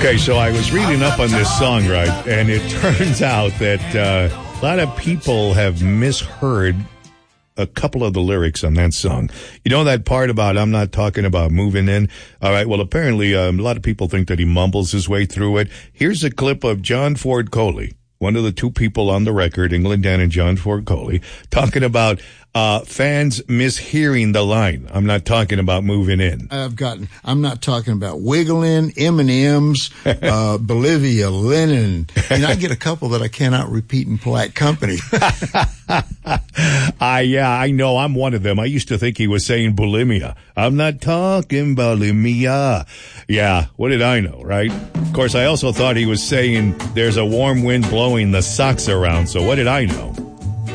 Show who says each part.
Speaker 1: Okay, so I was reading up on this song, right? And it turns out that a lot of people have misheard a couple of the lyrics on that song. You know that part about I'm not talking about moving in? All right, well, apparently a lot of people think that he mumbles his way through it. Here's a clip of John Ford Coley, one of the two people on the record, England Dan and John Ford Coley, talking about fans mishearing the line. I'm not talking about moving in.
Speaker 2: I'm not talking about wiggling, M&M's, Bolivia, Lennon. And I get a couple that I cannot repeat in polite company.
Speaker 1: Yeah, I know. I'm one of them. I used to think he was saying bulimia. I'm not talking bulimia. Yeah, what did I know, right? Of course, I also thought he was saying there's a warm wind blowing the socks around. So what did I know?